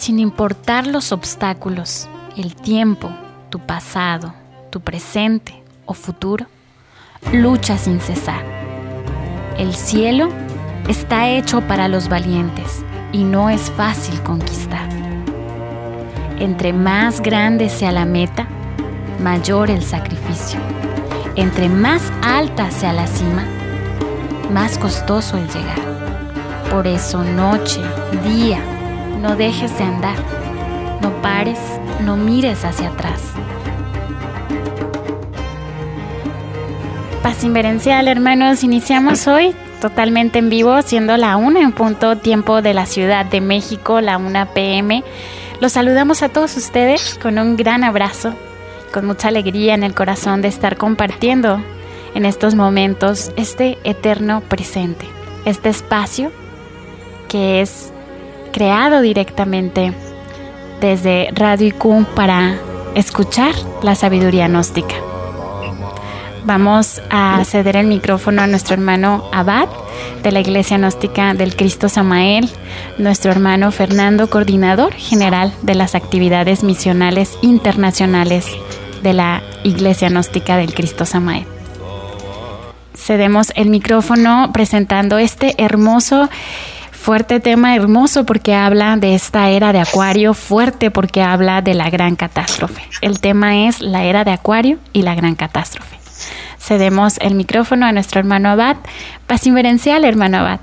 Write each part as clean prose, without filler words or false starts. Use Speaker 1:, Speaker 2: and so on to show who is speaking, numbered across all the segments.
Speaker 1: sin importar los obstáculos, el tiempo, tu pasado, tu presente o futuro, lucha sin cesar. El cielo está hecho para los valientes y no es fácil conquistar. Entre más grande sea la meta, mayor el sacrificio. Entre más alta sea la cima, más costoso el llegar. Por eso noche, día, no dejes de andar. No pares, no mires hacia atrás. Paz inverencial, hermanos, iniciamos hoy totalmente en vivo, siendo la 1 en punto, tiempo de la Ciudad de México, la 1 p.m. Los saludamos a todos ustedes con un gran abrazo, con mucha alegría en el corazón de estar compartiendo en estos momentos este eterno presente, este espacio que es creado directamente desde Radio IQ para escuchar la sabiduría gnóstica. Vamos a ceder el micrófono a nuestro hermano Abad de la Iglesia Gnóstica del Cristo Samael, nuestro hermano Fernando, coordinador general de las actividades misionales internacionales de la Iglesia Gnóstica del Cristo Samael. Cedemos el micrófono presentando este hermoso, fuerte tema, hermoso porque habla de esta era de Acuario, fuerte porque habla de la gran catástrofe. El tema es la era de Acuario y la gran catástrofe. Cedemos el micrófono a nuestro hermano Abad. Paz inverencial, hermano Abad.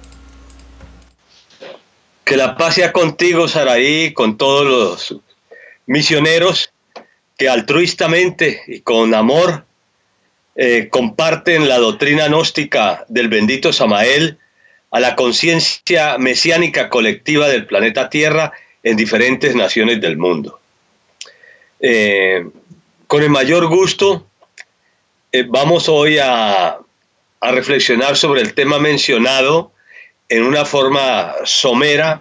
Speaker 2: Que la paz sea contigo, Saraí, con todos los misioneros que altruistamente y con amor comparten la doctrina gnóstica del bendito Samael a la conciencia mesiánica colectiva del planeta Tierra en diferentes naciones del mundo. Con el mayor gusto vamos hoy a reflexionar sobre el tema mencionado en una forma somera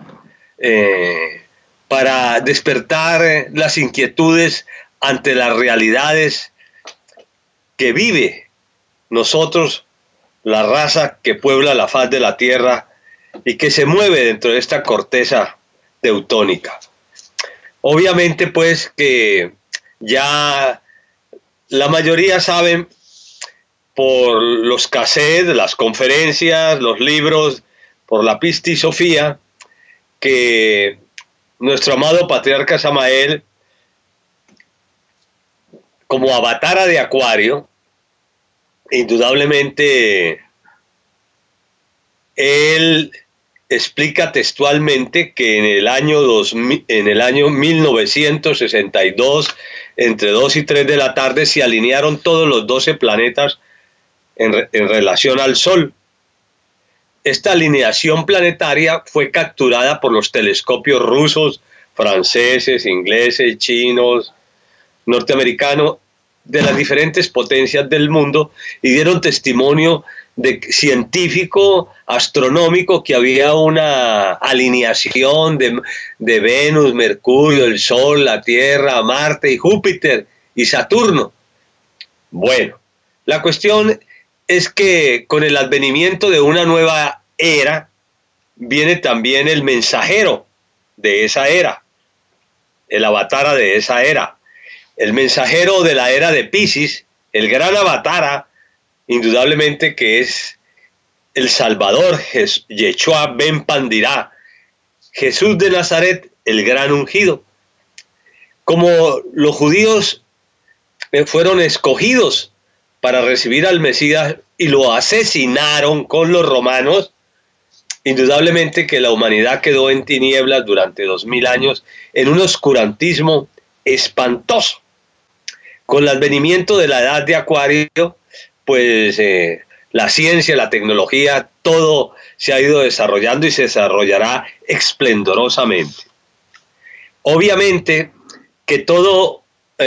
Speaker 2: para despertar las inquietudes ante las realidades que vive nosotros, la raza que puebla la faz de la tierra y que se mueve dentro de esta corteza teutónica. Obviamente, pues, que ya la mayoría saben por los cassettes, las conferencias, los libros, por la pistisofía, que nuestro amado patriarca Samael, como avatara de Acuario, indudablemente él explica textualmente que en el año 1962, entre 2 y 3 de la tarde, se alinearon todos los 12 planetas en relación al Sol. Esta alineación planetaria fue capturada por los telescopios rusos, franceses, ingleses, chinos, norteamericanos, de las diferentes potencias del mundo, y dieron testimonio científico, astronómico, que había una alineación de Venus, Mercurio, el Sol, la Tierra, Marte y Júpiter y Saturno. Bueno, la cuestión es que con el advenimiento de una nueva era viene también el mensajero de esa era, el avatara de esa era, el mensajero de la era de Piscis, el gran avatara, indudablemente que es el Salvador, Yeshua ben Pandirá, Jesús de Nazaret, el gran ungido. Como los judíos fueron escogidos para recibir al Mesías y lo asesinaron con los romanos, indudablemente que la humanidad quedó en tinieblas durante 2000 años en un oscurantismo espantoso. Con el advenimiento de la edad de Acuario, pues la ciencia, la tecnología, todo se ha ido desarrollando y se desarrollará esplendorosamente. Obviamente que todo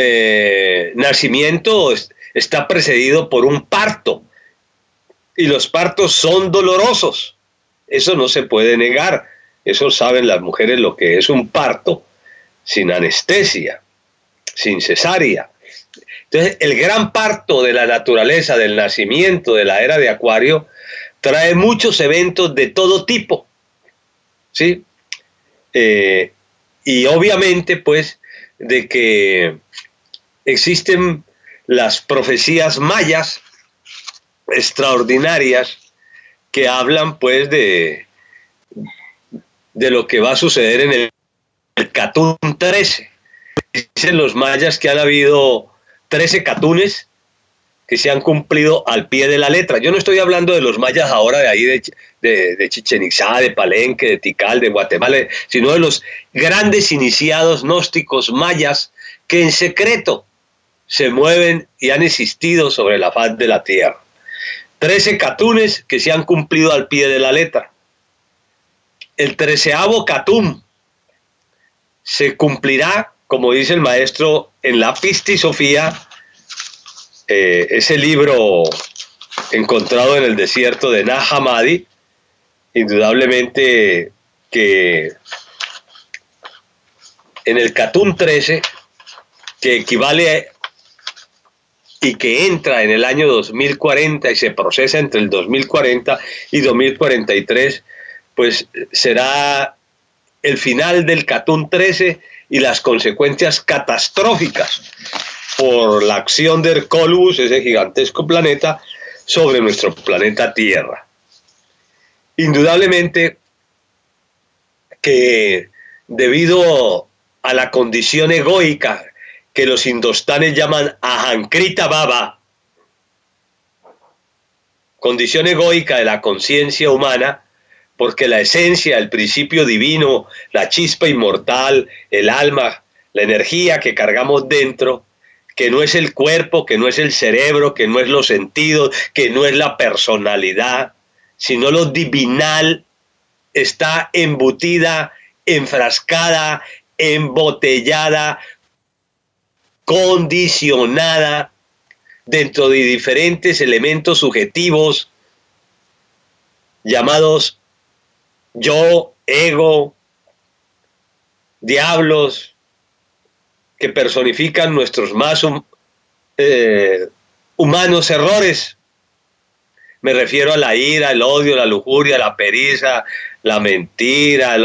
Speaker 2: nacimiento está precedido por un parto, y los partos son dolorosos. Eso no se puede negar. Eso saben las mujeres lo que es un parto sin anestesia, sin cesárea. Entonces, el gran parto de la naturaleza, del nacimiento de la era de Acuario, trae muchos eventos de todo tipo, ¿sí? Y obviamente pues de que existen las profecías mayas extraordinarias que hablan pues de lo que va a suceder en el Catún 13. Dicen los mayas que han habido 13 catunes que se han cumplido al pie de la letra. Yo no estoy hablando de los mayas ahora de ahí de Chichén Itzá, de Palenque, de Tikal, de Guatemala, sino de los grandes iniciados gnósticos mayas que en secreto se mueven y han existido sobre la faz de la tierra. 13 catunes que se han cumplido al pie de la letra. El 13º catún se cumplirá, como dice el maestro, en la Pistisofía, ese libro encontrado en el desierto de Nag Hammadi, indudablemente que en el Catún 13, que equivale y que entra en el año 2040 y se procesa entre el 2040 y 2043, pues será el final del Catún 13 y las consecuencias catastróficas por la acción de Hercólubus, ese gigantesco planeta, sobre nuestro planeta Tierra. Indudablemente que debido a la condición egoica que los indostanes llaman Ahankrita Baba, condición egoica de la conciencia humana, porque la esencia, el principio divino, la chispa inmortal, el alma, la energía que cargamos dentro, que no es el cuerpo, que no es el cerebro, que no es los sentidos, que no es la personalidad, sino lo divinal, está embutida, enfrascada, embotellada, condicionada dentro de diferentes elementos subjetivos llamados yo, ego, diablos, que personifican nuestros más humanos errores. Me refiero a la ira, el odio, la lujuria, la pericia, la mentira,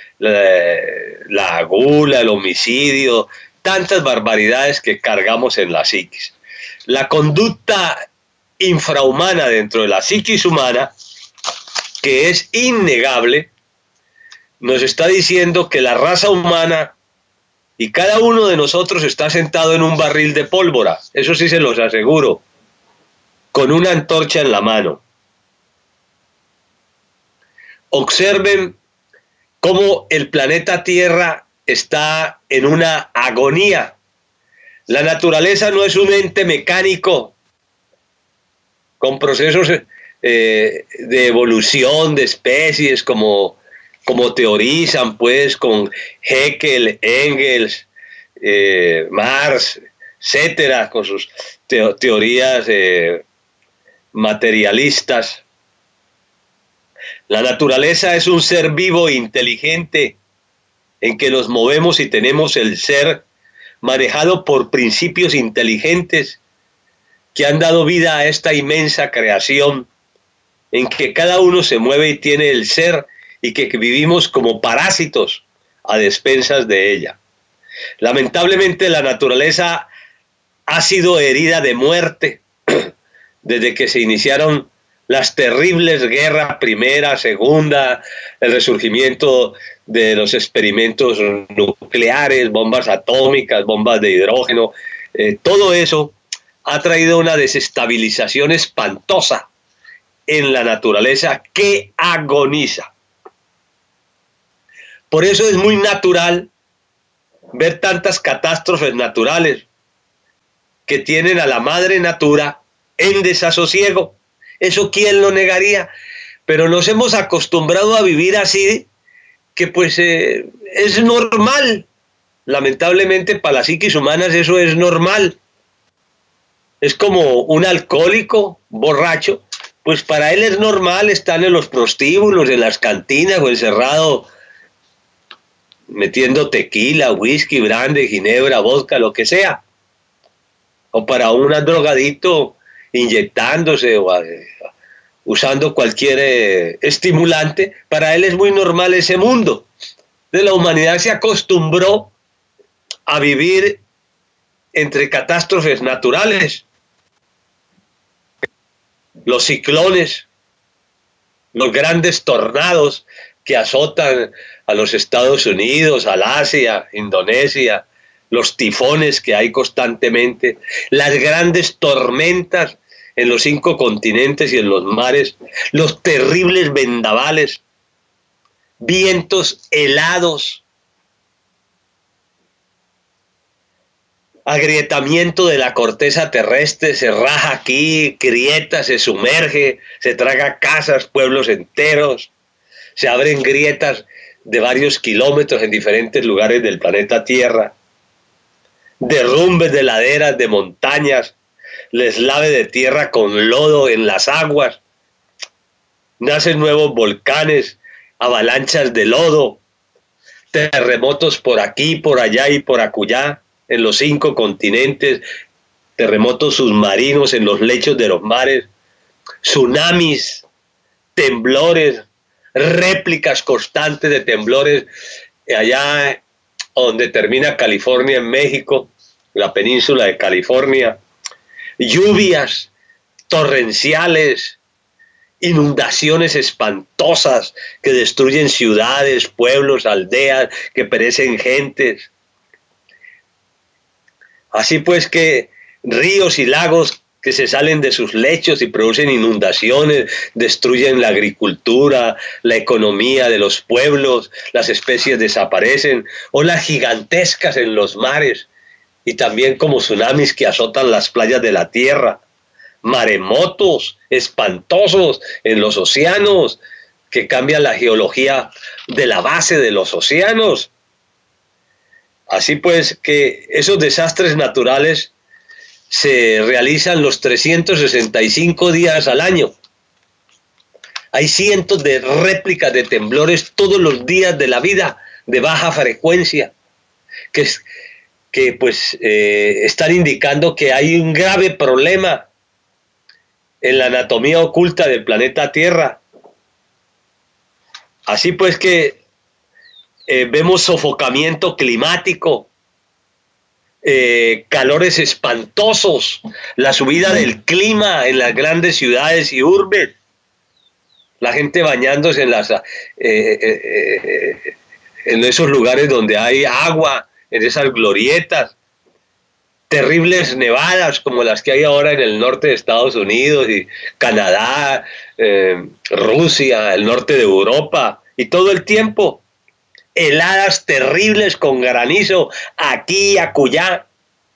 Speaker 2: la gula, el homicidio, tantas barbaridades que cargamos en la psiquis. La conducta infrahumana dentro de la psiquis humana, que es innegable, nos está diciendo que la raza humana y cada uno de nosotros está sentado en un barril de pólvora, eso sí se los aseguro, con una antorcha en la mano. Observen cómo el planeta Tierra está en una agonía. La naturaleza no es un ente mecánico con procesos de evolución de especies como teorizan pues con Haeckel, Engels, Marx, etcétera, con sus teorías materialistas. La naturaleza es un ser vivo e inteligente en que nos movemos y tenemos el ser manejado por principios inteligentes que han dado vida a esta inmensa creación en que cada uno se mueve y tiene el ser y que vivimos como parásitos a despensas de ella. Lamentablemente la naturaleza ha sido herida de muerte desde que se iniciaron las terribles guerras primera, segunda, el resurgimiento de los experimentos nucleares, bombas atómicas, bombas de hidrógeno, todo eso ha traído una desestabilización espantosa en la naturaleza que agoniza. Por eso es muy natural ver tantas catástrofes naturales que tienen a la madre natura en desasosiego. Eso quién lo negaría, pero nos hemos acostumbrado a vivir así, que pues es normal. Lamentablemente para las psiquis humanas eso es normal. Es como un alcohólico borracho, pues para él es normal estar en los prostíbulos, en las cantinas o encerrado metiendo tequila, whisky, brandy, ginebra, vodka, lo que sea. O para un drogadicto inyectándose o usando cualquier estimulante, para él es muy normal ese mundo. La humanidad se acostumbró a vivir entre catástrofes naturales, los ciclones, los grandes tornados que azotan a los Estados Unidos, al Asia, Indonesia, los tifones que hay constantemente, las grandes tormentas en los 5 continentes y en los mares, los terribles vendavales, vientos helados, agrietamiento de la corteza terrestre, se raja aquí, grieta, se sumerge, se traga casas, pueblos enteros, se abren grietas de varios kilómetros en diferentes lugares del planeta Tierra, derrumbes de laderas, de montañas, deslave de tierra con lodo en las aguas, nacen nuevos volcanes, avalanchas de lodo, terremotos por aquí, por allá y por acullá, en los 5 continentes, terremotos submarinos en los lechos de los mares, tsunamis, temblores, réplicas constantes de temblores allá donde termina California en México, la península de California, lluvias torrenciales, inundaciones espantosas que destruyen ciudades, pueblos, aldeas, que perecen gentes. Así pues que ríos y lagos que se salen de sus lechos y producen inundaciones, destruyen la agricultura, la economía de los pueblos, las especies desaparecen, olas gigantescas en los mares y también como tsunamis que azotan las playas de la tierra, maremotos espantosos en los océanos que cambian la geología de la base de los océanos. Así pues que esos desastres naturales se realizan los 365 días al año. Hay cientos de réplicas de temblores todos los días de la vida de baja frecuencia que están indicando que hay un grave problema en la anatomía oculta del planeta Tierra. Así pues que vemos sofocamiento climático, calores espantosos, la subida del clima en las grandes ciudades y urbes, la gente bañándose en esos lugares donde hay agua, en esas glorietas, terribles nevadas como las que hay ahora en el norte de Estados Unidos y Canadá, Rusia, el norte de Europa, y todo el tiempo heladas terribles con granizo aquí y acullá,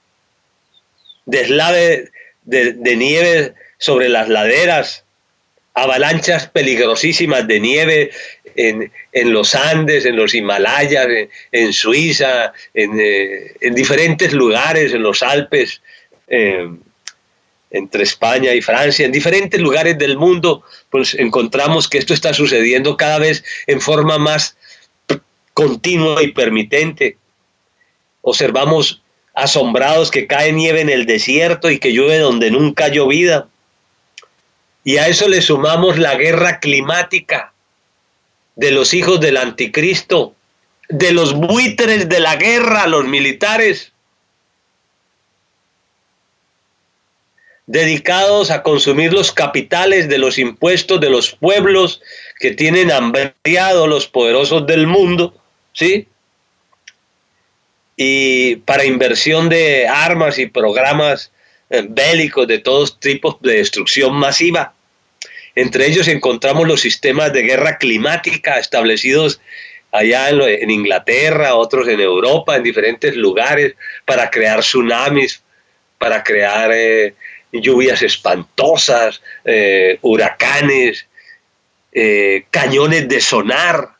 Speaker 2: deslave de nieve sobre las laderas, avalanchas peligrosísimas de nieve en los Andes, en los Himalayas, en Suiza, en diferentes lugares, en los Alpes, entre España y Francia, en diferentes lugares del mundo, pues encontramos que esto está sucediendo cada vez en forma más continua y permitente. Observamos asombrados que cae nieve en el desierto y que llueve donde nunca ha llovido. Y a eso le sumamos la guerra climática de los hijos del anticristo, de los buitres de la guerra, los militares, dedicados a consumir los capitales de los impuestos de los pueblos que tienen hambriados los poderosos del mundo, ¿sí? Y para inversión de armas y programas bélicos de todos tipos de destrucción masiva. Entre ellos encontramos los sistemas de guerra climática establecidos allá en Inglaterra, otros en Europa, en diferentes lugares, para crear tsunamis, para crear lluvias espantosas, huracanes, cañones de sonar,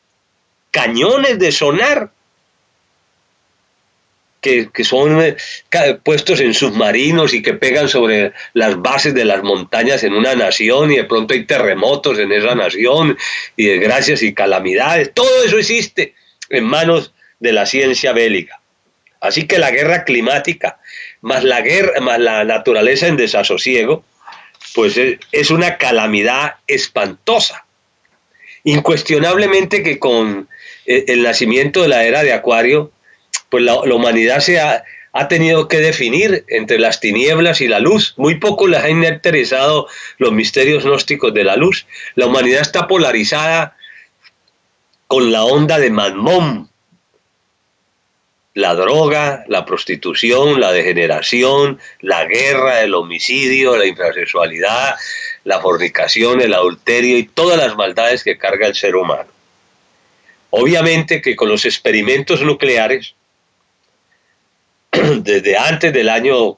Speaker 2: que son puestos en submarinos y que pegan sobre las bases de las montañas en una nación, y de pronto hay terremotos en esa nación y desgracias y calamidades. Todo eso existe en manos de la ciencia bélica. Así que la guerra climática más la naturaleza en desasosiego, pues es una calamidad espantosa. Incuestionablemente que con el nacimiento de la era de Acuario, pues la humanidad ha tenido que definir entre las tinieblas y la luz. Muy poco les han interesado los misterios gnósticos de la luz. La humanidad está polarizada con la onda de Mamón, la droga, la prostitución, la degeneración, la guerra, el homicidio, la infrasexualidad, la fornicación, el adulterio y todas las maldades que carga el ser humano. Obviamente que con los experimentos nucleares, desde antes del año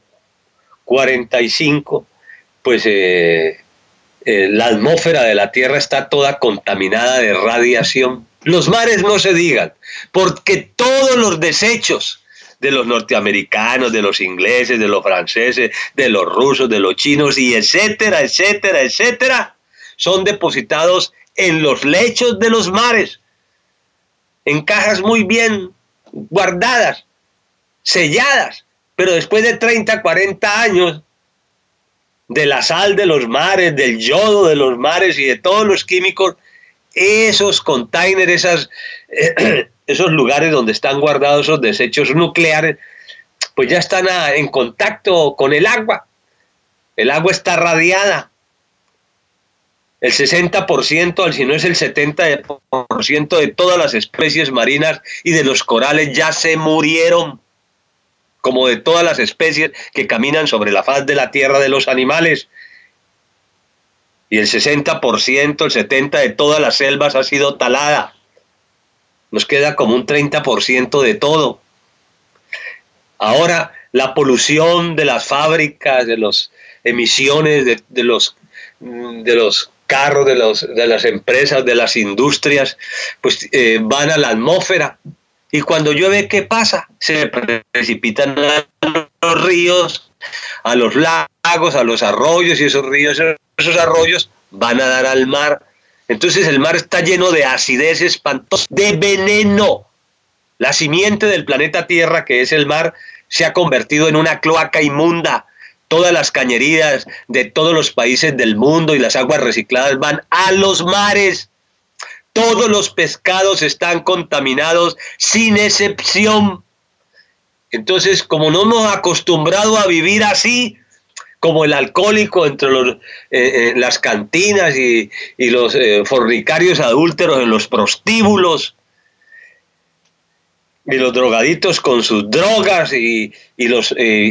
Speaker 2: 45, pues la atmósfera de la Tierra está toda contaminada de radiación. Los mares no se digan, porque todos los desechos de los norteamericanos, de los ingleses, de los franceses, de los rusos, de los chinos y etcétera, etcétera, etcétera, son depositados en los lechos de los mares, en cajas muy bien guardadas, selladas, pero después de 30, 40 años de la sal de los mares, del yodo de los mares y de todos los químicos, esos containers, esos lugares donde están guardados esos desechos nucleares, pues ya están en contacto con el agua. El agua está radiada. El 60%, si no es el 70% de todas las especies marinas y de los corales ya se murieron, como de todas las especies que caminan sobre la faz de la tierra de los animales. Y el 60%, el 70% de todas las selvas ha sido talada. Nos queda como un 30% de todo. Ahora, la polución de las fábricas, de las emisiones de los carros, de las empresas, de las industrias, pues van a la atmósfera. Y cuando llueve, ¿qué pasa? Se precipitan a los ríos, a los lagos, a los arroyos, y esos ríos, esos arroyos van a dar al mar. Entonces el mar está lleno de acidez espantosa, de veneno. La simiente del planeta Tierra, que es el mar, se ha convertido en una cloaca inmunda. Todas las cañerías de todos los países del mundo y las aguas recicladas van a los mares. Todos los pescados están contaminados sin excepción. Entonces, como no hemos acostumbrado a vivir así, como el alcohólico entre las cantinas y los fornicarios adúlteros en los prostíbulos, y los drogaditos con sus drogas, y los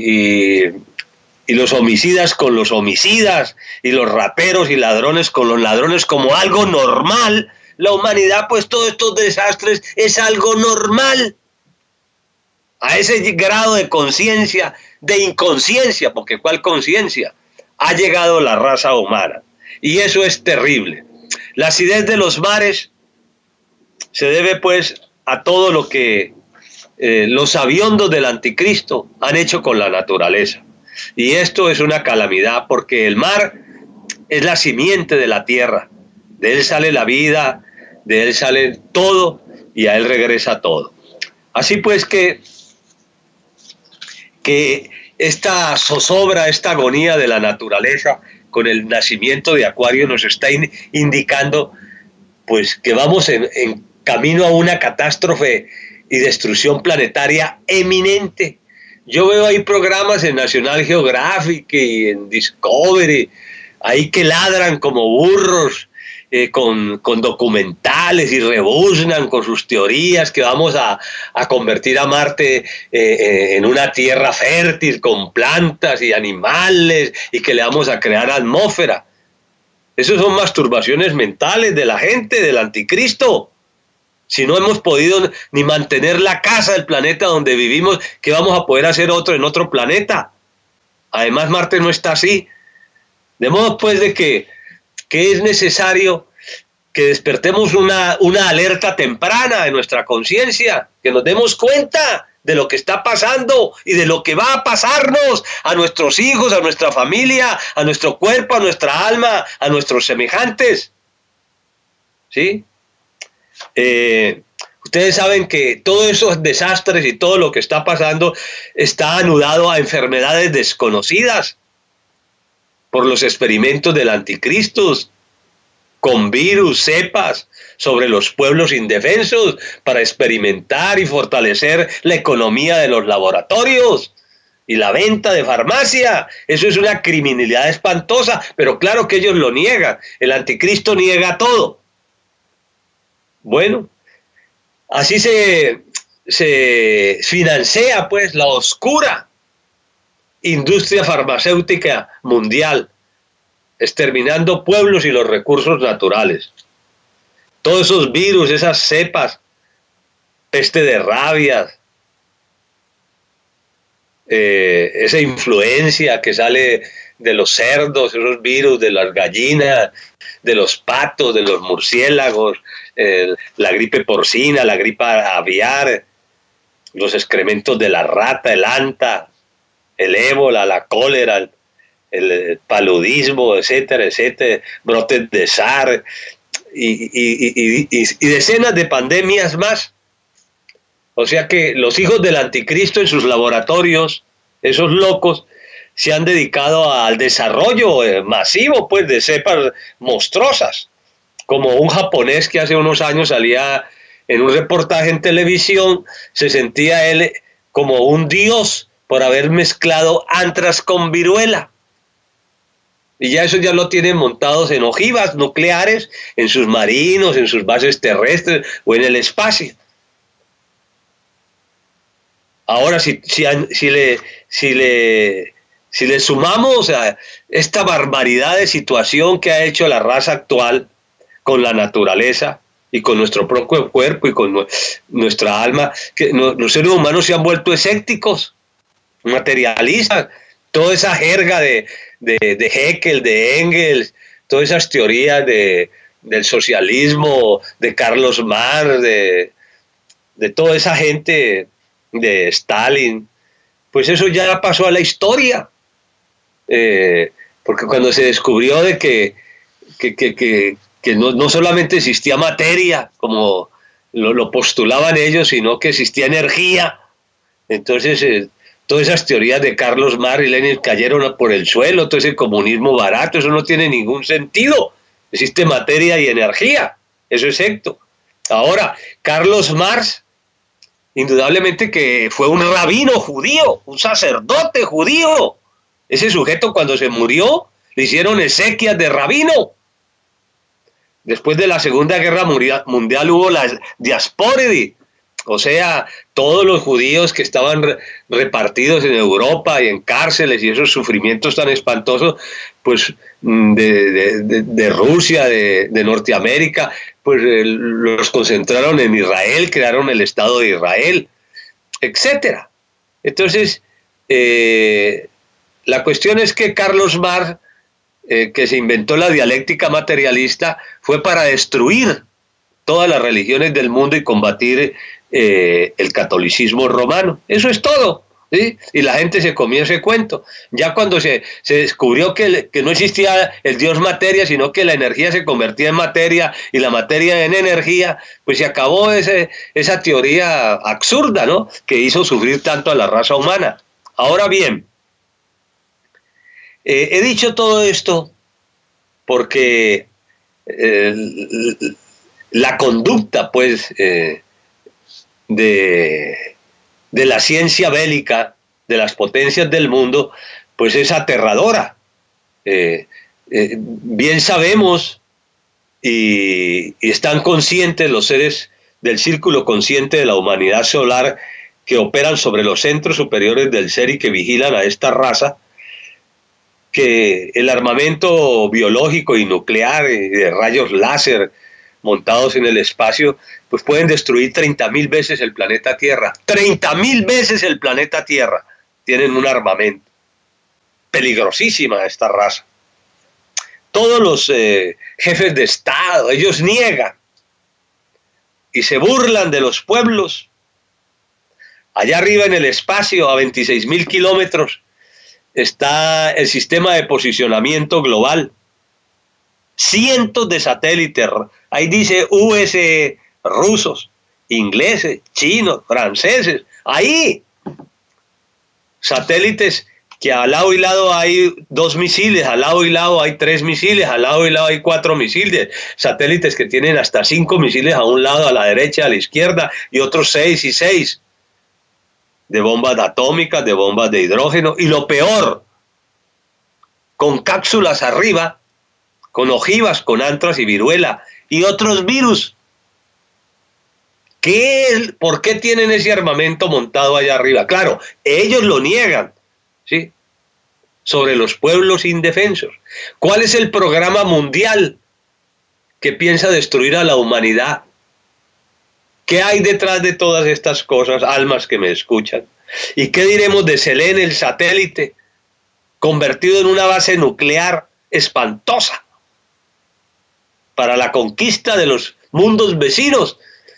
Speaker 2: homicidas con los homicidas, y los raperos y ladrones con los ladrones como algo normal, la humanidad, pues todos estos desastres es algo normal. A ese grado de conciencia, de inconsciencia, porque ¿cuál conciencia? Ha llegado la raza humana. Y eso es terrible. La acidez de los mares se debe pues a todo lo que los sabiondos del anticristo han hecho con la naturaleza. Y esto es una calamidad, porque el mar es la simiente de la tierra. De él sale la vida, de él sale todo y a él regresa todo. Así pues que esta zozobra, esta agonía de la naturaleza con el nacimiento de Acuario nos está indicando pues que vamos en camino a una catástrofe y destrucción planetaria eminente. Yo veo ahí programas en National Geographic y en Discovery, ahí que ladran como burros, con documentales y rebuznan con sus teorías que vamos a convertir a Marte en una tierra fértil con plantas y animales y que le vamos a crear atmósfera. Esas son masturbaciones mentales de la gente, del anticristo. Si no hemos podido ni mantener la casa del planeta donde vivimos, ¿qué vamos a poder hacer en otro planeta? Además, Marte no está así. De modo pues de que es necesario que despertemos una alerta temprana en nuestra conciencia, que nos demos cuenta de lo que está pasando y de lo que va a pasarnos a nuestros hijos, a nuestra familia, a nuestro cuerpo, a nuestra alma, a nuestros semejantes. ¿Sí? Ustedes saben que todos esos desastres y todo lo que está pasando está anudado a enfermedades desconocidas por los experimentos del anticristo, con virus, cepas, sobre los pueblos indefensos para experimentar y fortalecer la economía de los laboratorios y la venta de farmacia. Eso es una criminalidad espantosa, pero claro que ellos lo niegan. El anticristo niega todo. Bueno, así se financia pues la oscura industria farmacéutica mundial, exterminando pueblos y los recursos naturales. Todos esos virus, esas cepas, peste de rabia, esa influencia que sale de los cerdos, esos virus de las gallinas, de los patos, de los murciélagos, la gripe porcina, la gripe aviar, los excrementos de la rata, el anta, el ébola, la cólera, el paludismo, etcétera, etcétera, brotes de SARS y decenas de pandemias más. O sea que los hijos del anticristo en sus laboratorios, esos locos, se han dedicado al desarrollo masivo pues de cepas monstruosas, como un japonés que hace unos años salía en un reportaje en televisión, se sentía él como un dios por haber mezclado antrax con viruela. Y ya eso ya lo tienen montados en ojivas nucleares, en sus marinos, en sus bases terrestres o en el espacio. Ahora, si le sumamos a esta barbaridad de situación que ha hecho la raza actual con la naturaleza y con nuestro propio cuerpo y con nuestra alma, que los seres humanos se han vuelto escépticos, materialistas, toda esa jerga de Haeckel, de Engels, todas esas teorías del socialismo, de Carlos Marx, de toda esa gente, de Stalin, pues eso ya pasó a la historia, porque cuando se descubrió de que no solamente existía materia, como lo postulaban ellos, sino que existía energía, entonces todas esas teorías de Carlos Marx y Lenin cayeron por el suelo, todo ese comunismo barato, eso no tiene ningún sentido, existe materia y energía, eso es cierto. Ahora, Carlos Marx, indudablemente que fue un rabino judío, un sacerdote judío. Ese sujeto cuando se murió le hicieron exequias de rabino. Después de la Segunda Guerra Mundial hubo la diaspóride, o sea, todos los judíos que estaban repartidos en Europa y en cárceles y esos sufrimientos tan espantosos, pues de Rusia, de Norteamérica, pues los concentraron en Israel, crearon el Estado de Israel, etcétera. Entonces, la cuestión es que Carlos Marx, que se inventó la dialéctica materialista, fue para destruir todas las religiones del mundo y combatir el catolicismo romano. Eso es todo. ¿Sí? Y la gente se comió ese cuento. Ya cuando se descubrió que no existía el Dios materia, sino que la energía se convertía en materia y la materia en energía, pues se acabó esa teoría absurda, ¿no?, que hizo sufrir tanto a la raza humana. Ahora bien, he dicho todo esto porque la conducta, pues, de la ciencia bélica de las potencias del mundo, pues es aterradora. Bien sabemos y están conscientes los seres del círculo consciente de la humanidad solar que operan sobre los centros superiores del ser y que vigilan a esta raza, que el armamento biológico y nuclear y de rayos láser montados en el espacio, pues pueden destruir 30.000 veces el planeta Tierra. 30.000 veces el planeta Tierra. Tienen un armamento. Peligrosísima esta raza. Todos los jefes de Estado, ellos niegan y se burlan de los pueblos. Allá arriba en el espacio, a 26.000 kilómetros, está el sistema de posicionamiento global. Cientos de satélites, ahí dice US, rusos, ingleses, chinos, franceses, ahí satélites que al lado y lado hay 2 misiles, al lado y lado hay 3 misiles, al lado y lado hay 4 misiles, satélites que tienen hasta 5 misiles a un lado, a la derecha, a la izquierda, y otros 6 y 6, de bombas atómicas, de bombas de hidrógeno, y lo peor, con cápsulas arriba, con ojivas, con antras y viruela, y otros virus. ¿Por qué tienen ese armamento montado allá arriba? Claro, ellos lo niegan, ¿sí? Sobre los pueblos indefensos. ¿Cuál es el programa mundial que piensa destruir a la humanidad? ¿Qué hay detrás de todas estas cosas, almas que me escuchan? ¿Y qué diremos de Selene, el satélite, convertido en una base nuclear espantosa para la conquista de los mundos vecinos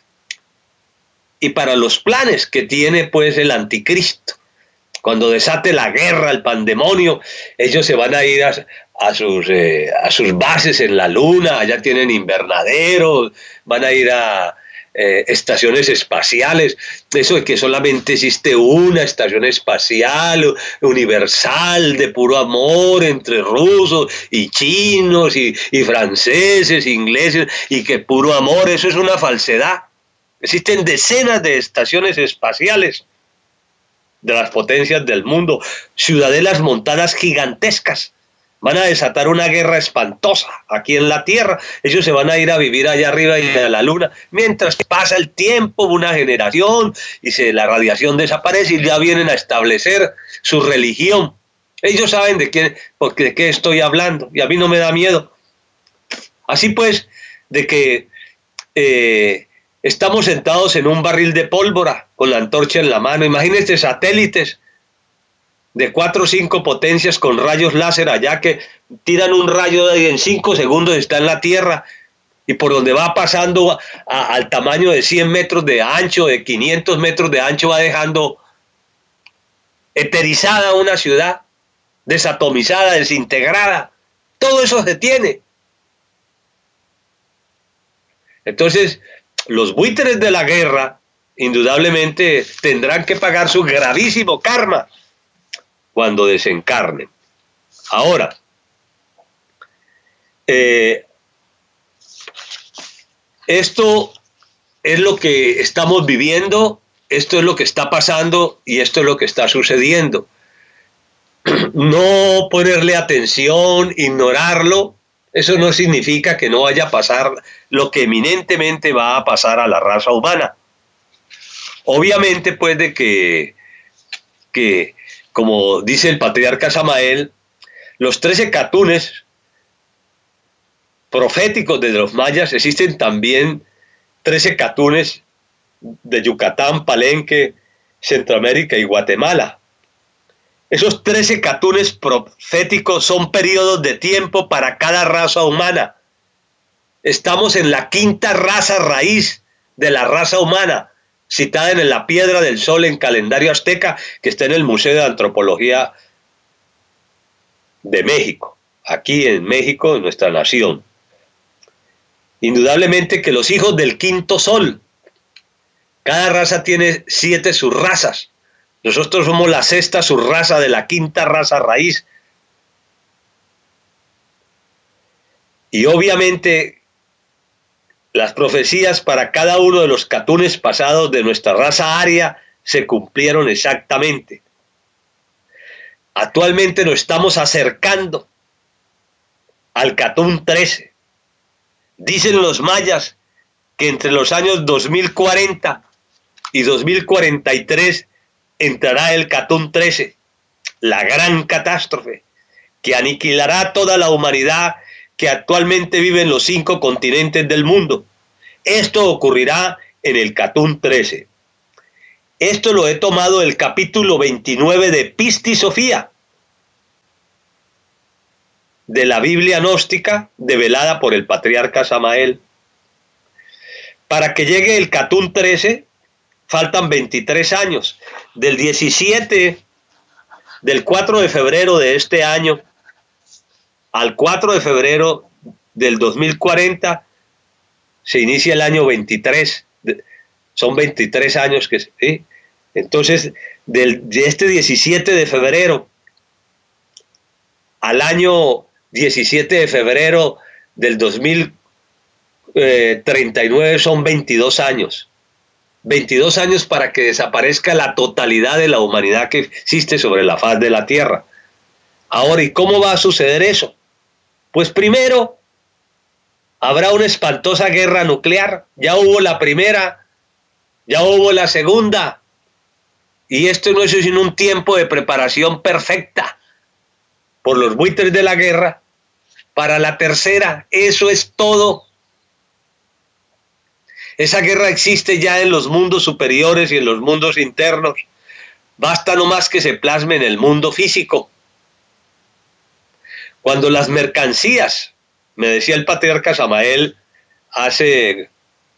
Speaker 2: y para los planes que tiene pues el anticristo? Cuando desate la guerra, el pandemonio, ellos se van a ir a sus bases en la luna, allá tienen invernaderos, van a ir a estaciones espaciales. Eso de que solamente existe una estación espacial universal de puro amor entre rusos y chinos y franceses, ingleses, y que puro amor, eso es una falsedad. Existen decenas de estaciones espaciales de las potencias del mundo, ciudadelas montadas gigantescas. Van a desatar una guerra espantosa aquí en la Tierra. Ellos se van a ir a vivir allá arriba y a la Luna. Mientras pasa el tiempo, una generación, y la radiación desaparece y ya vienen a establecer su religión. Ellos saben de qué estoy hablando y a mí no me da miedo. Así pues, de que estamos sentados en un barril de pólvora con la antorcha en la mano. Imagínense satélites de 4 o 5 potencias con rayos láser allá que tiran un rayo y en 5 segundos está en la Tierra, y por donde va pasando al tamaño de 100 metros de ancho, de 500 metros de ancho, va dejando eterizada una ciudad, desatomizada, desintegrada. Todo eso se tiene. Entonces, los buitres de la guerra indudablemente tendrán que pagar su gravísimo karma cuando desencarnen. Ahora, esto es lo que estamos viviendo, esto es lo que está pasando y esto es lo que está sucediendo. No ponerle atención, ignorarlo, eso no significa que no vaya a pasar lo que eminentemente va a pasar a la raza humana. Obviamente, pues, de que como dice el patriarca Samael, los 13 catunes proféticos de los mayas, existen también 13 catunes de Yucatán, Palenque, Centroamérica y Guatemala. Esos 13 catunes proféticos son periodos de tiempo para cada raza humana. Estamos en la 5ª raza raíz de la raza humana, citada en la Piedra del Sol en calendario azteca, que está en el Museo de Antropología de México, aquí en México, en nuestra nación. Indudablemente que los hijos del 5.º sol, cada raza tiene 7 subrazas. Nosotros somos la 6ª subraza de la 5ª raza raíz. Y obviamente las profecías para cada uno de los catunes pasados de nuestra raza aria se cumplieron exactamente. Actualmente nos estamos acercando al catún 13. Dicen los mayas que entre los años 2040 y 2043 entrará el catún 13, la gran catástrofe que aniquilará a toda la humanidad que actualmente vive en los 5 continentes del mundo. Esto ocurrirá en el catún 13. Esto lo he tomado del capítulo 29 de Pista y Sofía, de la Biblia gnóstica develada por el patriarca Samael. Para que llegue el catún 13 faltan 23 años. Del 4 de febrero de este año al 4 de febrero del 2040 se inicia el año 23. Son 23 años que ¿sí? Entonces, de este 17 de febrero al año 17 de febrero del 2039 son 22 años. 22 años para que desaparezca la totalidad de la humanidad que existe sobre la faz de la Tierra. Ahora, ¿y cómo va a suceder eso? Pues primero, habrá una espantosa guerra nuclear. Ya hubo la primera, ya hubo la segunda. Y esto no es sino un tiempo de preparación perfecta por los buitres de la guerra para la tercera. Eso es todo. Esa guerra existe ya en los mundos superiores y en los mundos internos. Basta nomás que se plasme en el mundo físico. Cuando las mercancías, me decía el patriarca Samael hace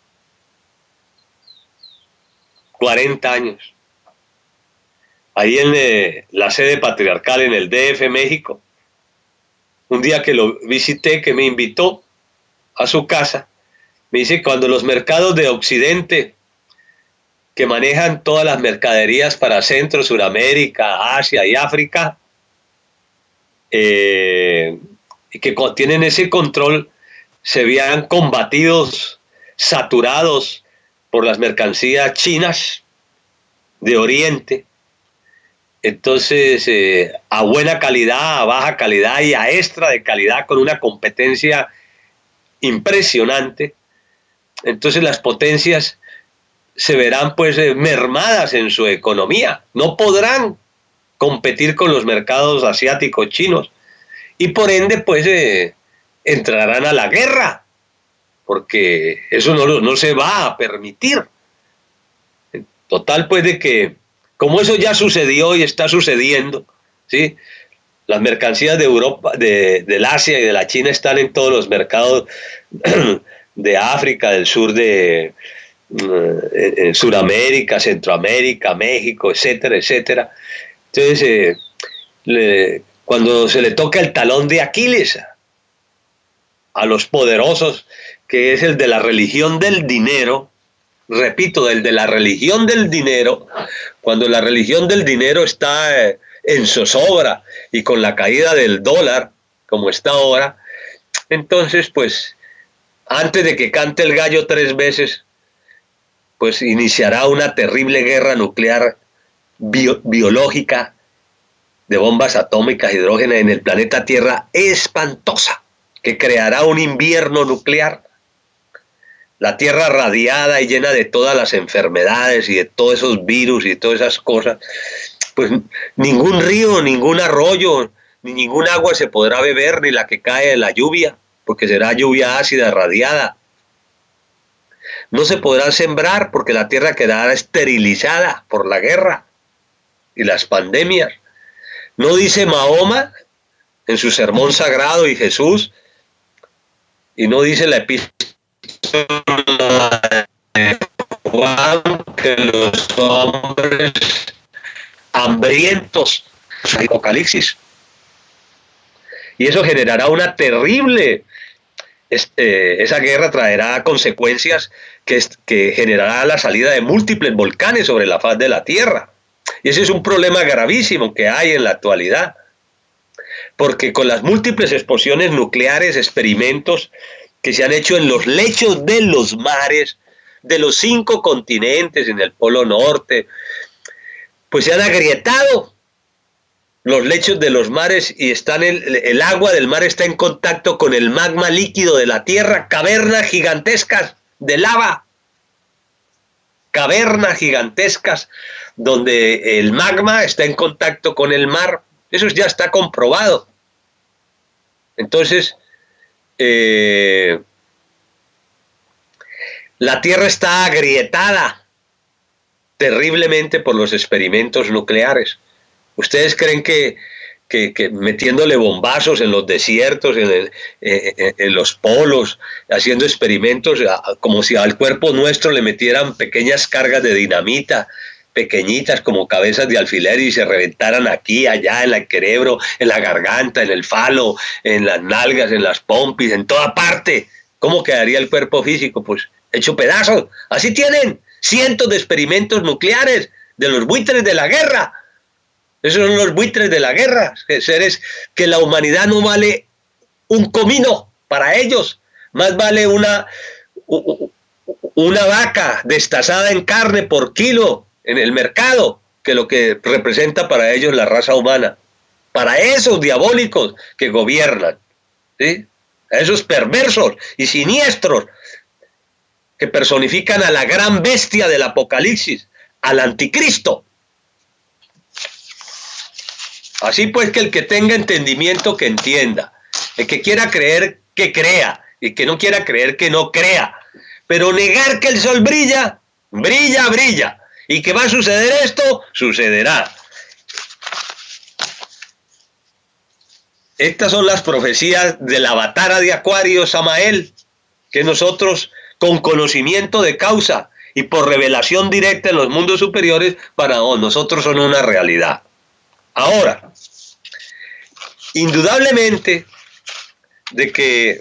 Speaker 2: 40 años, ahí en la sede patriarcal en el DF México, un día que lo visité, que me invitó a su casa, me dice, cuando los mercados de Occidente, que manejan todas las mercaderías para Centro, Suramérica, Asia y África, y que tienen ese control, se veían combatidos, saturados por las mercancías chinas de Oriente. Entonces, a buena calidad, a baja calidad y a extra de calidad, con una competencia impresionante. Entonces las potencias se verán pues mermadas en su economía, no podrán competir con los mercados asiáticos, chinos, y por ende pues entrarán a la guerra, porque eso no se va a permitir. Total pues de que, como eso ya sucedió y está sucediendo, ¿sí? Las mercancías de Europa, del Asia y de la China están en todos los mercados de África, del sur de Suramérica, Centroamérica, México, etcétera, etcétera. Entonces, cuando se le toca el talón de Aquiles a los poderosos, que es el de la religión del dinero, repito, el de la religión del dinero, cuando la religión del dinero está en zozobra y con la caída del dólar, como está ahora, entonces, pues, antes de que cante el gallo 3 veces, pues iniciará una terrible guerra nuclear biológica de bombas atómicas, hidrógenas en el planeta Tierra, espantosa, que creará un invierno nuclear. La Tierra radiada y llena de todas las enfermedades y de todos esos virus y todas esas cosas, pues ningún río, ningún arroyo, ni ningún agua se podrá beber, ni la que cae de la lluvia, porque será lluvia ácida radiada. No se podrá sembrar porque la tierra quedará esterilizada por la guerra y las pandemias. ¿No dice Mahoma en su sermón sagrado y Jesús? Y no dice la epístola de Juan que los hombres hambrientos, Apocalipsis. Y eso generará una terrible, esa guerra traerá consecuencias que generará la salida de múltiples volcanes sobre la faz de la Tierra. Y ese es un problema gravísimo que hay en la actualidad. Porque con las múltiples explosiones nucleares, experimentos que se han hecho en los lechos de los mares, de los 5 continentes, en el Polo Norte, pues se han agrietado los lechos de los mares y el agua del mar está en contacto con el magma líquido de la Tierra, cavernas gigantescas de lava, cavernas gigantescas donde el magma está en contacto con el mar. Eso ya está comprobado. Entonces, la Tierra está agrietada terriblemente por los experimentos nucleares. ¿Ustedes creen que metiéndole bombazos en los desiertos, en los polos, haciendo experimentos, como si al cuerpo nuestro le metieran pequeñas cargas de dinamita, pequeñitas como cabezas de alfiler y se reventaran aquí, allá, en el cerebro, en la garganta, en el falo, en las nalgas, en las pompis, en toda parte? ¿Cómo quedaría el cuerpo físico? Pues hecho pedazos. Así tienen cientos de experimentos nucleares de los buitres de la guerra. Esos son los buitres de la guerra, seres que la humanidad no vale un comino para ellos, más vale una vaca destazada en carne por kilo en el mercado que lo que representa para ellos la raza humana, para esos diabólicos que gobiernan, ¿sí? A esos perversos y siniestros que personifican a la gran bestia del Apocalipsis, al anticristo. Así pues, que el que tenga entendimiento, que entienda. El que quiera creer, que crea. Y que no quiera creer, que no crea. Pero negar que el sol brilla, brilla, brilla. Y que va a suceder esto, sucederá. Estas son las profecías de la Avatara de Acuario, Samael, que nosotros, con conocimiento de causa y por revelación directa en los mundos superiores, para nosotros son una realidad. Ahora, indudablemente, de que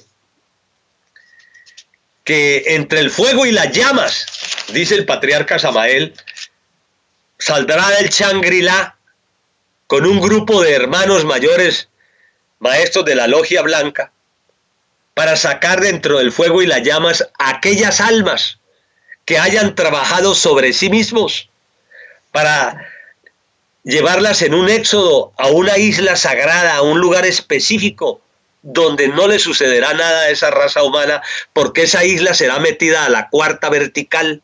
Speaker 2: entre el fuego y las llamas, dice el patriarca Samael, saldrá del Shangri-La con un grupo de hermanos mayores, maestros de la logia blanca, para sacar dentro del fuego y las llamas aquellas almas que hayan trabajado sobre sí mismos, para llevarlas en un éxodo a una isla sagrada, a un lugar específico, donde no le sucederá nada a esa raza humana, porque esa isla será metida a la cuarta vertical.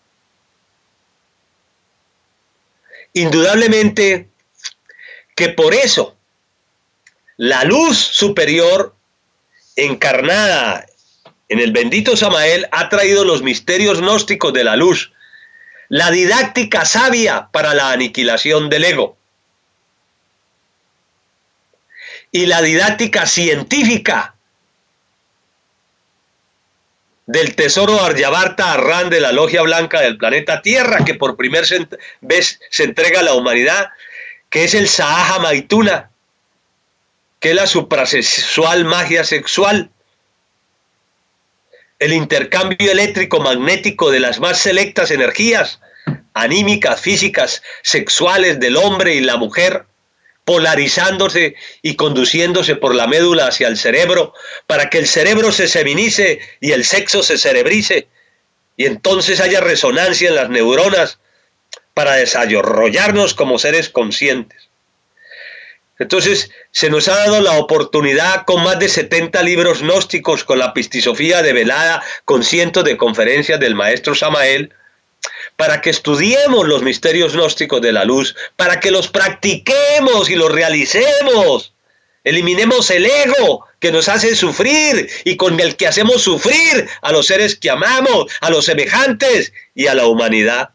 Speaker 2: Indudablemente que por eso la luz superior encarnada en el bendito Samael ha traído los misterios gnósticos de la luz, la didáctica sabia para la aniquilación del ego y la didáctica científica del tesoro Aryabharta Arran de la logia blanca del planeta Tierra, que por primera vez se entrega a la humanidad, que es el Sahaja Maituna, que es la suprasexual magia sexual, el intercambio eléctrico magnético de las más selectas energías anímicas, físicas, sexuales del hombre y la mujer, polarizándose y conduciéndose por la médula hacia el cerebro, para que el cerebro se seminice y el sexo se cerebrice, y entonces haya resonancia en las neuronas para desarrollarnos como seres conscientes. Entonces se nos ha dado la oportunidad, con más de 70 libros gnósticos, con la pistisofía develada, con cientos de conferencias del maestro Samael, para que estudiemos los misterios gnósticos de la luz, para que los practiquemos y los realicemos, eliminemos el ego que nos hace sufrir y con el que hacemos sufrir a los seres que amamos, a los semejantes y a la humanidad.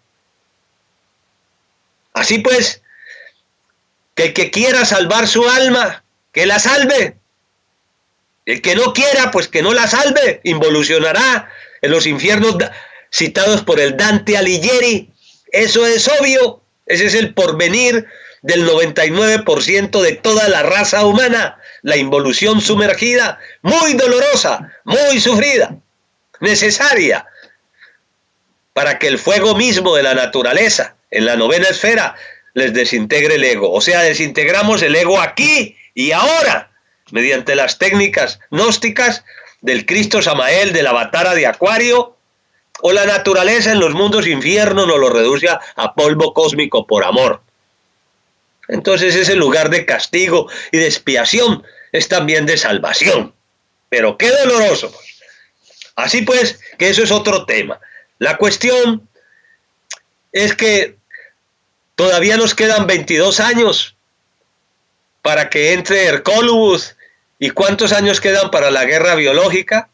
Speaker 2: Así pues, que el que quiera salvar su alma, que la salve. El que no quiera, pues que no la salve, involucionará en los infiernos citados por el Dante Alighieri. Eso es obvio, ese es el porvenir del 99% de toda la raza humana, la involución sumergida, muy dolorosa, muy sufrida, necesaria, para que el fuego mismo de la naturaleza, en la novena esfera, les desintegre el ego. O sea, desintegramos el ego aquí y ahora, mediante las técnicas gnósticas del Cristo Samael, del Avatara de Acuario, o la naturaleza en los mundos infiernos nos lo reduce a polvo cósmico por amor. Entonces ese lugar de castigo y de expiación es también de salvación. Pero qué doloroso, pues. Así pues, que eso es otro tema. La cuestión es que todavía nos quedan 22 años para que entre Hercólubus. ¿Y cuántos años quedan para la guerra biológica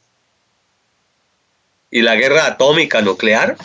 Speaker 2: y la guerra atómica nuclear?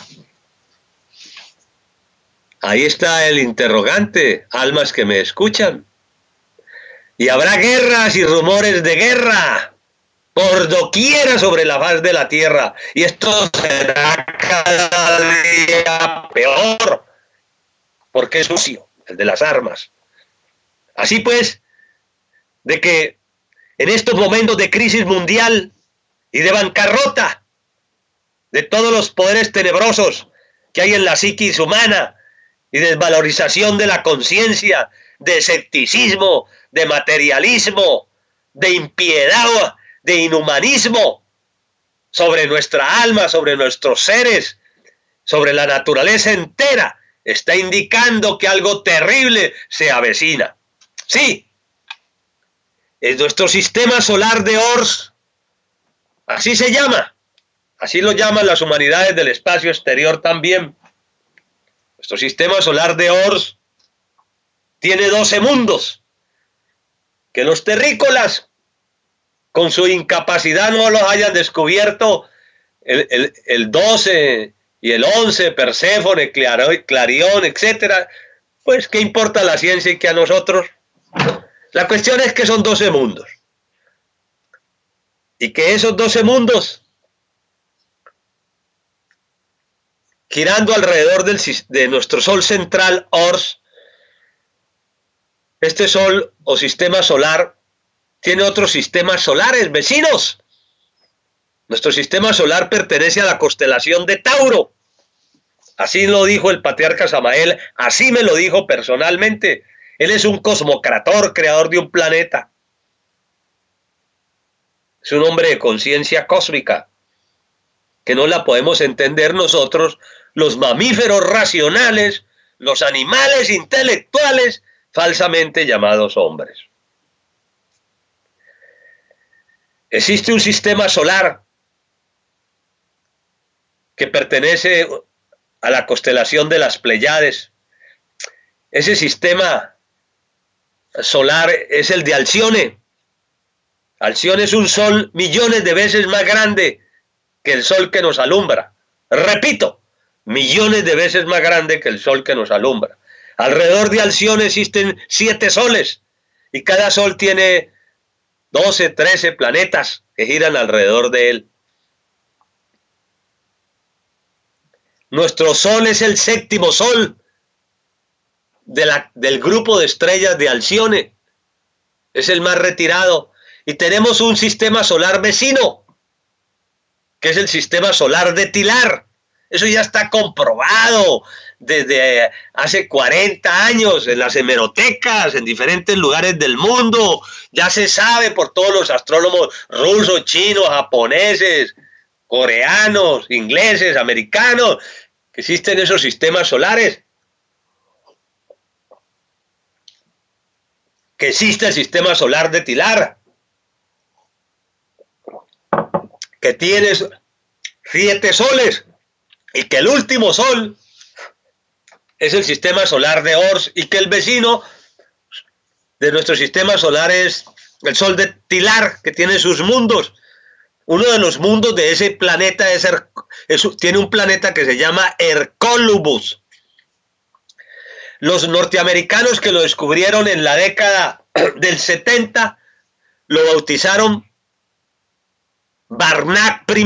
Speaker 2: Ahí está el interrogante, almas que me escuchan. Y habrá guerras y rumores de guerra por doquiera sobre la faz de la tierra. Y esto será cada día peor, porque es sucio, el de las armas. Así pues, de que en estos momentos de crisis mundial y de bancarrota de todos los poderes tenebrosos que hay en la psiquis humana y desvalorización de la conciencia de escepticismo, de materialismo, de impiedad, de inhumanismo sobre nuestra alma, sobre nuestros seres, sobre la naturaleza entera, está indicando que algo terrible se avecina. Sí, es nuestro sistema solar de Ors, así se llama, así lo llaman las humanidades del espacio exterior también. Nuestro sistema solar de Ors tiene 12 mundos, que los terrícolas, con su incapacidad, no los hayan descubierto el 12 y el 11, Perséfone, Clarión, etcétera. Pues, ¿qué importa la ciencia y que a nosotros? La cuestión es que son 12 mundos. Y que esos 12 mundos, girando alrededor de nuestro Sol central, Ors, este Sol o sistema solar tiene otros sistemas solares vecinos. Nuestro sistema solar pertenece a la constelación de Tauro. Así lo dijo el patriarca Samael, así me lo dijo personalmente. Él es un cosmocrator, creador de un planeta. Es un hombre de conciencia cósmica, que no la podemos entender nosotros, los mamíferos racionales, los animales intelectuales, falsamente llamados hombres. Existe un sistema solar que pertenece a la constelación de las Pléyades. Ese sistema solar es el de Alcione. Alcione es un sol millones de veces más grande que el sol que nos alumbra. Repito, millones de veces más grande que el sol que nos alumbra. Alrededor de Alcione existen 7 soles y cada sol tiene 12, 13 planetas que giran alrededor de él. Nuestro Sol es el 7º sol del grupo de estrellas de Alcione. Es el más retirado. Y tenemos un sistema solar vecino, que es el sistema solar de Tilar. Eso ya está comprobado desde hace 40 años en las hemerotecas, en diferentes lugares del mundo. Ya se sabe por todos los astrónomos rusos, chinos, japoneses, coreanos, ingleses, americanos, que existen esos sistemas solares. Que existe el sistema solar de Tilar, que tiene 7 soles, y que el último sol es el sistema solar de Ors, y que el vecino de nuestro sistema solar es el sol de Tilar, que tiene sus mundos. Uno de los mundos de ese planeta tiene un planeta que se llama Hercólubus. Los norteamericanos que lo descubrieron en la década del 70 lo bautizaron Barnard I.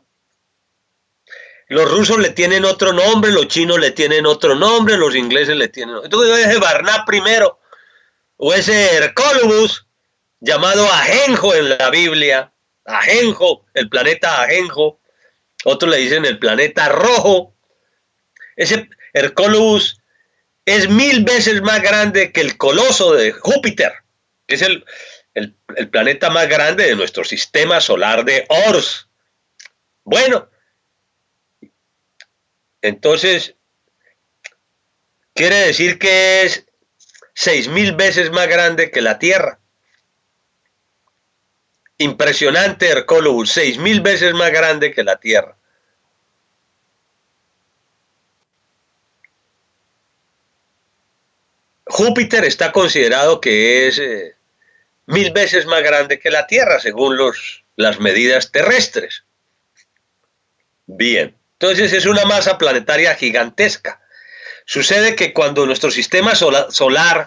Speaker 2: Los rusos le tienen otro nombre, los chinos le tienen otro nombre, los ingleses le tienen otro. Entonces ese Barnard I o ese Hercólubus, llamado Ajenjo en la Biblia, Ajenjo, el planeta Ajenjo, otros le dicen el planeta rojo. Ese Hercólubus es 1000 veces más grande que el coloso de Júpiter, que es el planeta más grande de nuestro sistema solar de Ors. Bueno, entonces quiere decir que es 6000 veces más grande que la Tierra. Impresionante Hercólubus, 6000 veces más grande que la Tierra. Júpiter está considerado que es 1000 veces más grande que la Tierra, según las medidas terrestres. Bien, entonces es una masa planetaria gigantesca. Sucede que cuando nuestro sistema solar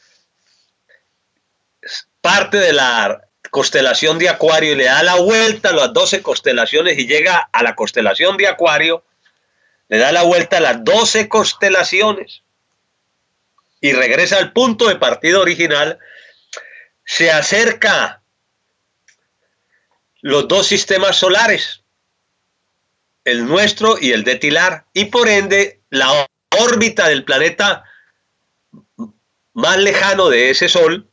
Speaker 2: parte de la constelación de Acuario y le da la vuelta a las 12 constelaciones y llega a la constelación de Acuario, le da la vuelta a las 12 constelaciones y regresa al punto de partida original, se acerca los dos sistemas solares, el nuestro y el de Tilar, y por ende la órbita del planeta más lejano de ese Sol,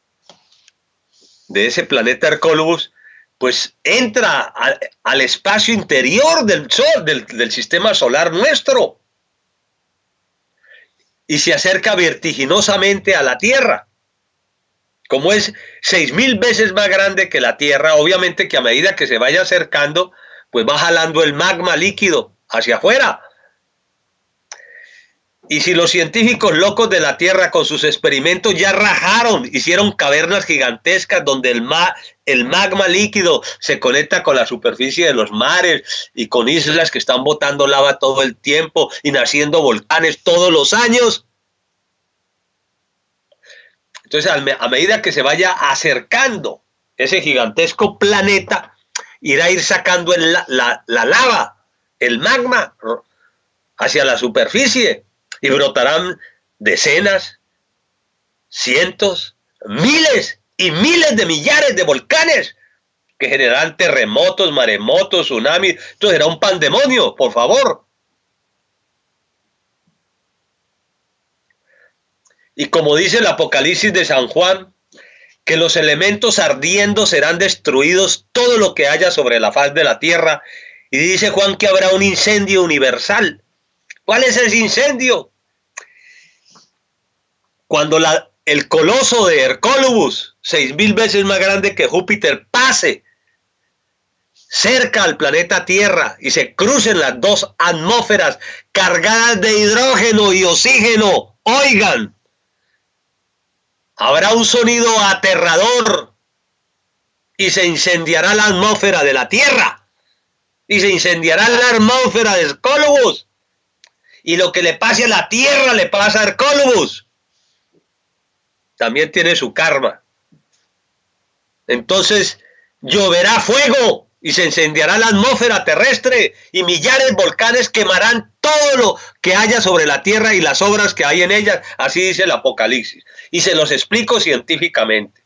Speaker 2: de ese planeta Hercólubus, pues entra al espacio interior del Sol, del sistema solar nuestro, y se acerca vertiginosamente a la Tierra. Como es 6.000 veces más grande que la Tierra, obviamente que a medida que se vaya acercando, pues va jalando el magma líquido hacia afuera. Y si los científicos locos de la Tierra con sus experimentos ya rajaron, hicieron cavernas gigantescas donde el magma líquido se conecta con la superficie de los mares y con islas que están botando lava todo el tiempo y naciendo volcanes todos los años. Entonces, a medida que se vaya acercando ese gigantesco planeta, irá a ir sacando la lava, el magma, hacia la superficie. Y brotarán decenas, cientos, miles y miles de millares de volcanes que generarán terremotos, maremotos, tsunamis. Esto será un pandemonio, por favor. Y como dice el Apocalipsis de San Juan, que los elementos ardiendo serán destruidos todo lo que haya sobre la faz de la tierra. Y dice Juan que habrá un incendio universal. ¿Cuál es ese incendio? Cuando el coloso de Hercólubus, 6.000 veces más grande que Júpiter, pase cerca al planeta Tierra y se crucen las dos atmósferas cargadas de hidrógeno y oxígeno, oigan, habrá un sonido aterrador y se incendiará la atmósfera de la Tierra y se incendiará la atmósfera de Hercólubus. Y lo que le pase a la Tierra le pasa a Hercólubus. También tiene su karma. Entonces lloverá fuego y se incendiará la atmósfera terrestre y millares de volcanes quemarán todo lo que haya sobre la tierra y las obras que hay en ellas. Así dice el Apocalipsis. Y se los explico científicamente.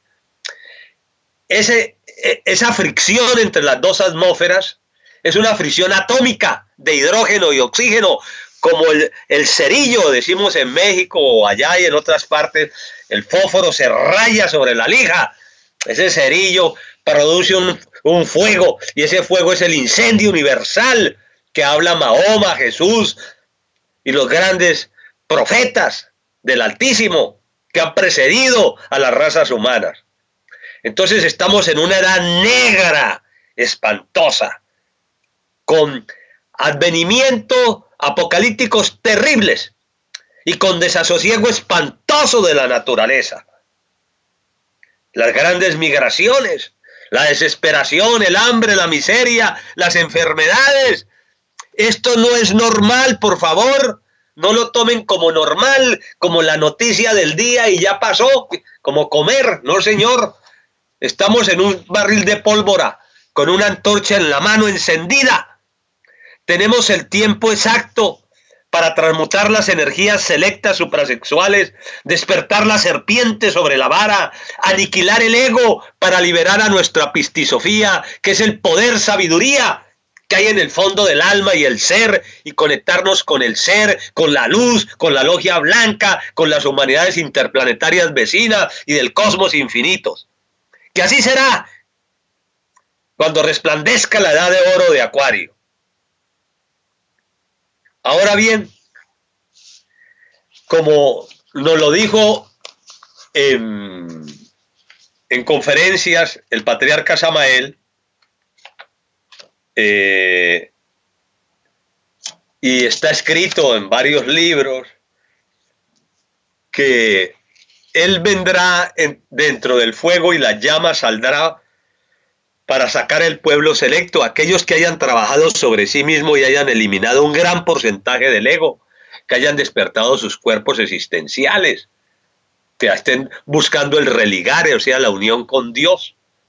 Speaker 2: Esa fricción entre las dos atmósferas es una fricción atómica de hidrógeno y oxígeno, como el cerillo, decimos en México o allá y en otras partes, el fósforo se raya sobre la lija. Ese cerillo produce un fuego, y ese fuego es el incendio universal que habla Mahoma, Jesús y los grandes profetas del Altísimo que han precedido a las razas humanas. Entonces estamos en una edad negra, espantosa, con advenimiento apocalípticos terribles y con desasosiego espantoso de la naturaleza. Las grandes migraciones, la desesperación, el hambre, la miseria, las enfermedades. Esto no es normal, por favor. No lo tomen como normal, como la noticia del día y ya pasó, como comer. No, señor. Estamos en un barril de pólvora con una antorcha en la mano encendida. Tenemos el tiempo exacto para transmutar las energías selectas suprasexuales, despertar la serpiente sobre la vara, aniquilar el ego para liberar a nuestra pistisofía, que es el poder sabiduría que hay en el fondo del alma y el ser, y conectarnos con el ser, con la luz, con la logia blanca, con las humanidades interplanetarias vecinas y del cosmos infinitos. Que así será cuando resplandezca la edad de oro de Acuario. Ahora bien, como nos lo dijo en conferencias el patriarca Samael, y está escrito en varios libros, que él vendrá dentro del fuego y la llama saldrá para sacar el pueblo selecto, aquellos que hayan trabajado sobre sí mismo y hayan eliminado un gran porcentaje del ego, que hayan despertado sus cuerpos existenciales, que estén buscando el religare, o sea, la unión con Dios.